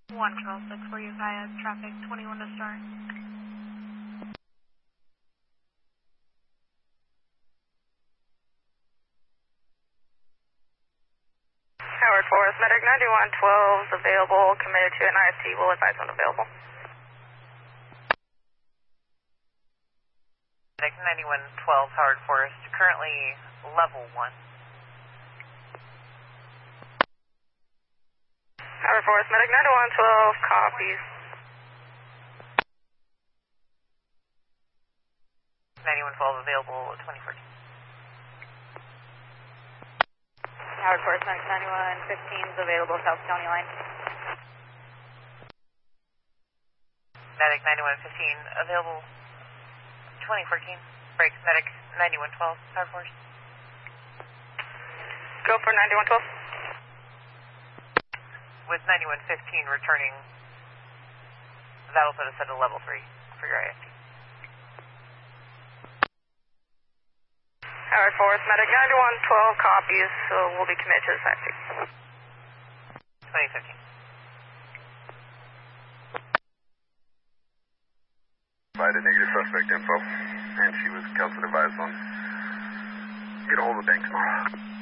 112.6 for you, Kaya, traffic 21 to start. Howard Forest, Medic 9112 is available, committed to an IFT, will advise when available. Medic 9112, Howard Forest, currently level 1. Howard Forest, Medic 9112, copies. 9112 available, 2014. Howard Forest, Medic 9115 is available, South County Line. Medic 9115 available, 2014. Brakes, Medic 9112, Howard Forest. Go for 9112. With 9115 returning, that'll put us at a level 3 for your IFT. Howard Forest, Medic 9112 copies, so we'll be committed to this IFT. 2015. Provided negative suspect info, and she was counsel advised on get a hold of the bank tomorrow.